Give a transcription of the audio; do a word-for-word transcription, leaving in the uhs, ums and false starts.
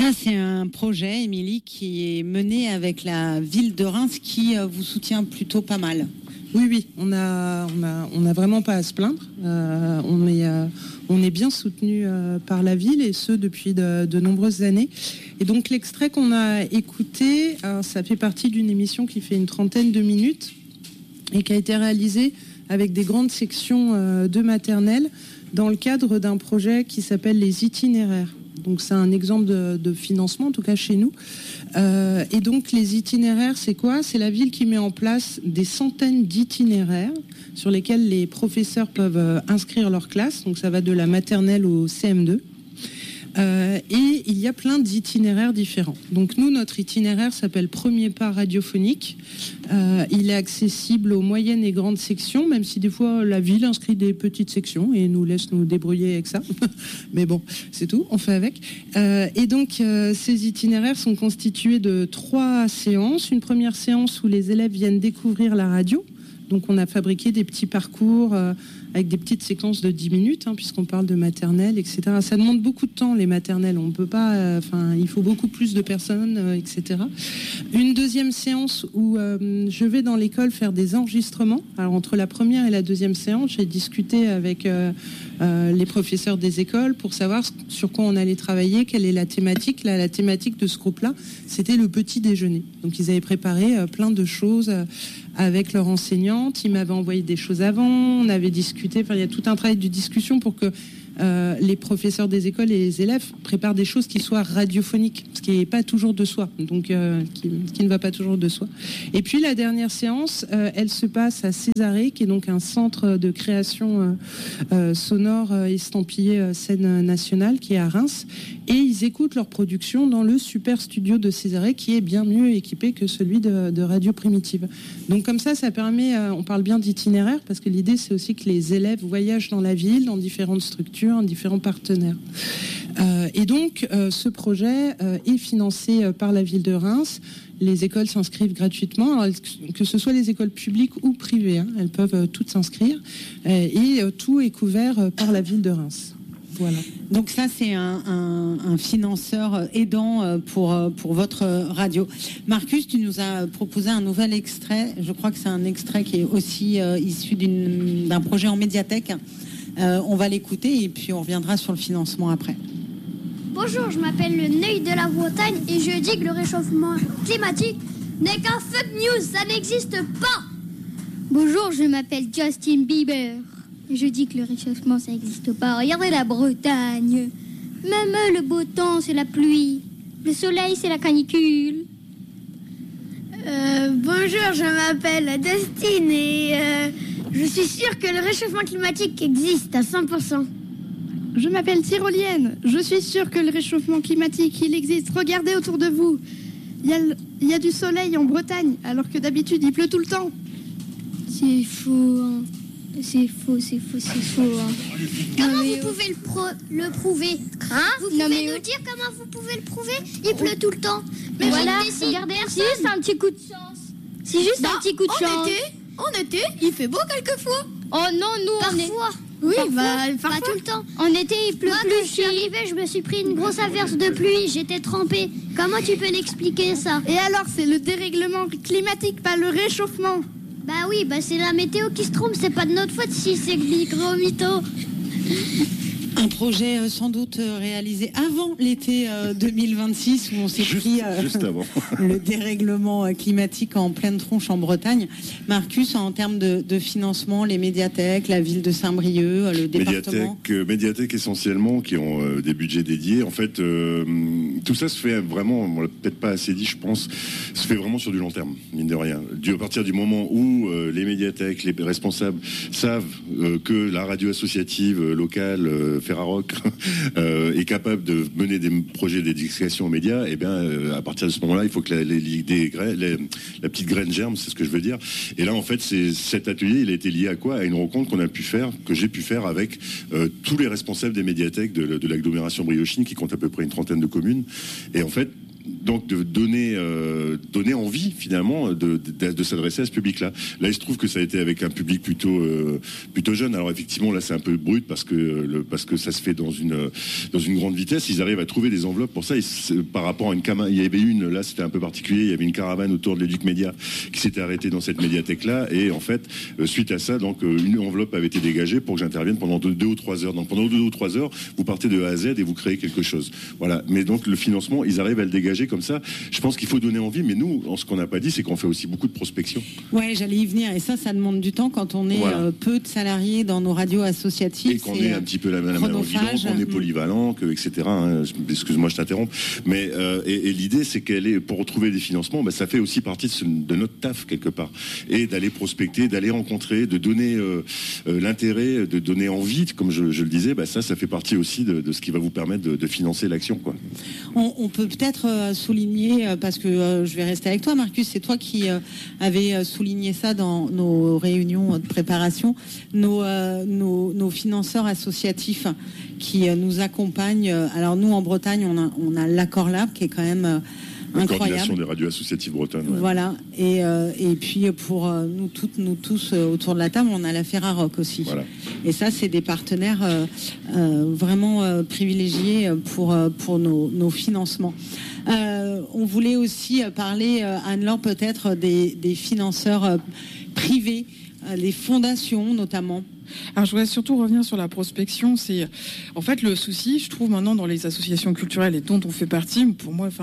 Ça, c'est un projet, Émilie, qui est mené avec la ville de Reims, qui euh, vous soutient plutôt pas mal. Oui, oui, on a, on a, on a vraiment pas à se plaindre. Euh, on est, euh, on est bien soutenu euh, par la ville, et ce depuis de, de nombreuses années. Et donc l'extrait qu'on a écouté, alors, ça fait partie d'une émission qui fait une trentaine de minutes et qui a été réalisée avec des grandes sections euh, de maternelle dans le cadre d'un projet qui s'appelle les itinéraires. Donc c'est un exemple de, de financement, en tout cas chez nous. Euh, et donc les itinéraires, c'est quoi ? C'est la ville qui met en place des centaines d'itinéraires sur lesquels les professeurs peuvent euh, inscrire leur classe. Donc ça va de la maternelle au C M deux. Euh, et il y a plein d'itinéraires différents. Donc nous, notre itinéraire s'appelle Premier pas radiophonique. Euh, il est accessible aux moyennes et grandes sections, même si des fois la ville inscrit des petites sections et nous laisse nous débrouiller avec ça. Mais bon, c'est tout, on fait avec. Euh, et donc euh, ces itinéraires sont constitués de trois séances. Une première séance où les élèves viennent découvrir la radio. Donc on a fabriqué des petits parcours euh, avec des petites séquences de dix minutes, hein, puisqu'on parle de maternelle, et cetera. Ça demande beaucoup de temps, les maternelles. On peut pas, enfin, euh, il faut beaucoup plus de personnes, euh, et cetera. Une deuxième séance où euh, je vais dans l'école faire des enregistrements. Alors entre la première et la deuxième séance, j'ai discuté avec euh, euh, les professeurs des écoles pour savoir sur quoi on allait travailler, quelle est la thématique. Là, la thématique de ce groupe-là, c'était le petit déjeuner. Donc ils avaient préparé euh, plein de choses euh, avec leur enseignante. Ils m'avaient envoyé des choses avant, on avait discuté. Enfin, il y a tout un travail de discussion pour que euh, les professeurs des écoles et les élèves préparent des choses qui soient radiophoniques, ce qui n'est pas toujours de soi, donc euh, qui, qui ne va pas toujours de soi. Et puis la dernière séance, euh, elle se passe à Césarée, qui est donc un centre de création euh, euh, sonore euh, estampillé euh, scène nationale, qui est à Reims, et ils écoutent leur production dans le super studio de Césarée, qui est bien mieux équipé que celui de, de Radio Primitive. Donc comme ça, ça permet, euh, on parle bien d'itinéraire, parce que l'idée c'est aussi que les élèves voyagent dans la ville, dans différentes structures, différents partenaires. Euh, et donc, euh, ce projet euh, est financé euh, par la ville de Reims. Les écoles s'inscrivent gratuitement, alors, que ce soit les écoles publiques ou privées, hein, elles peuvent euh, toutes s'inscrire. Euh, et euh, tout est couvert euh, par la ville de Reims. Voilà. Donc ça, c'est un, un, un financeur aidant pour, pour votre radio. Marcus, tu nous as proposé un nouvel extrait. Je crois que c'est un extrait qui est aussi euh, issu d'une, d'un projet en médiathèque. Euh, on va l'écouter et puis on reviendra sur le financement après. Bonjour, je m'appelle le Neuil de la Bretagne et je dis que le réchauffement climatique n'est qu'un fake news, ça n'existe pas. Bonjour, je m'appelle Justin Bieber et je dis que le réchauffement ça n'existe pas. Regardez la Bretagne, même le beau temps c'est la pluie, le soleil c'est la canicule. Euh, bonjour, je m'appelle Dustin et euh, je suis sûre que le réchauffement climatique existe à cent pour cent. Je m'appelle Tyrolienne. Je suis sûre que le réchauffement climatique, il existe. Regardez autour de vous. Il y a, le, il y a du soleil en Bretagne, alors que d'habitude, il pleut tout le temps. C'est faux. Hein. C'est faux, c'est faux, c'est faux. Hein. Comment vous pouvez le, pro- le prouver hein Vous pouvez non, mais... nous dire comment vous pouvez le prouver Il pleut tout le temps. Mais voilà, regardez, c'est juste un petit coup de chance. C'est juste bah, un petit coup de en chance. Été, en été, il fait beau quelquefois. Oh non, nous, parfois. on est... Oui, parfois, bah, parfois. Pas tout le temps. En été, il pleut Moi, plus. quand je suis arrivée, je me suis pris une grosse averse de pluie. J'étais trempée. Comment tu peux l'expliquer, ça? Et alors, c'est le dérèglement climatique, pas le réchauffement. Bah oui, bah c'est la météo qui se trompe. C'est pas de notre faute si c'est gros mytho. Un projet euh, sans doute euh, réalisé avant l'été euh, deux mille vingt-six où on s'est juste, pris euh, juste avant. le dérèglement euh, climatique en pleine tronche en Bretagne. Marcus, en termes de, de financement, les médiathèques, la ville de Saint-Brieuc, euh, le département. Médiathèques, euh, médiathèques essentiellement qui ont euh, des budgets dédiés. En fait, euh, tout ça se fait vraiment, on l'a peut-être pas assez dit, je pense, se fait vraiment sur du long terme, mine de rien. Du, à partir du moment où euh, les médiathèques, les responsables savent euh, que la radio associative euh, locale euh, Ferrarock euh, est capable de mener des projets d'éducation aux médias, et bien euh, à partir de ce moment-là, il faut que la, les, des graines, les, la petite graine germe, c'est ce que je veux dire. Et là, en fait, c'est, cet atelier, il a été lié à quoi? À une rencontre qu'on a pu faire, que j'ai pu faire avec euh, tous les responsables des médiathèques de, de l'agglomération briochine, qui compte à peu près une trentaine de communes. Et en fait, donc de donner, euh, donner envie finalement de, de, de s'adresser à ce public-là. Là, il se trouve que ça a été avec un public plutôt, euh, plutôt jeune. Alors effectivement, là, c'est un peu brut parce que le, parce que ça se fait dans une, dans une grande vitesse. Ils arrivent à trouver des enveloppes pour ça. Et par rapport à une caméra, il y avait une, là, c'était un peu particulier. Il y avait une caravane autour de l'Éduc Média qui s'était arrêtée dans cette médiathèque-là. Et en fait, euh, suite à ça, donc euh, une enveloppe avait été dégagée pour que j'intervienne pendant deux, deux ou trois heures. Donc pendant deux ou trois heures, vous partez de A à Z et vous créez quelque chose. Voilà. Mais donc le financement, ils arrivent à le dégager comme ça. Je pense qu'il faut donner envie. Mais nous, ce qu'on n'a pas dit, c'est qu'on fait aussi beaucoup de prospection. Ouais, j'allais y venir. Et ça, ça demande du temps quand on est voilà. euh, peu de salariés dans nos radios associatives. Et qu'on est un petit peu la, la main dans le guidon, qu'on est polyvalent, que, et cetera. Hein. Excuse-moi, je t'interromps. Mais euh, et, et l'idée, c'est qu'elle est pour retrouver des financements. Bah, ça fait aussi partie de, ce, de notre taf quelque part, et d'aller prospecter, d'aller rencontrer, de donner euh, euh, l'intérêt, de donner envie, comme je, je le disais. Bah, ça, ça fait partie aussi de, de ce qui va vous permettre de, de financer l'action, quoi. On, on peut peut-être euh, souligner, euh, parce que euh, je vais rester avec toi, Marcus. C'est toi qui euh, avais euh, souligné ça dans nos réunions de préparation. Nos, euh, nos, nos financeurs associatifs qui euh, nous accompagnent. Alors nous, en Bretagne, on a, on a l'Accord Lab qui est quand même euh, la incroyable. Coordination des radios associatives bretonnes. Ouais. Voilà. Et, euh, et puis pour euh, nous toutes, nous tous euh, autour de la table, on a la Ferrarock aussi. Voilà. Et ça, c'est des partenaires euh, euh, vraiment euh, privilégiés pour, euh, pour nos, nos financements. Euh, on voulait aussi parler, euh, Anne-Laure, peut-être des, des financeurs euh, privés, euh, les fondations notamment. Alors je voudrais surtout revenir sur la prospection. C'est en fait le souci, je trouve maintenant dans les associations culturelles et dont on fait partie. Pour moi, enfin